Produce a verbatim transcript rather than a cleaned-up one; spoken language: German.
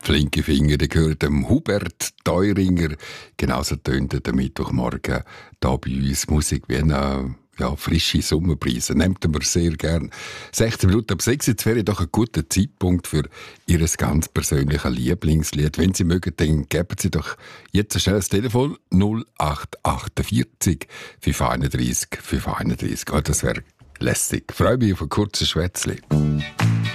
Flinke Finger, die gehört dem Hubert Teuringer. Genauso tönt der Mittwochmorgen da bei uns Musik wie eine ja, frische Sommerbrise. Nehmt wir sehr gern. sechzehn Minuten ab sechs Uhr wäre doch ein guter Zeitpunkt für Ihr ganz persönliches Lieblingslied. Wenn Sie mögen, dann geben Sie doch jetzt schnell das Telefon null acht achtundvierzig fünf einunddreißig fünf einunddreißig. Oh, das wäre lässig. Ich freue mich auf ein kurzes Schwätzchen.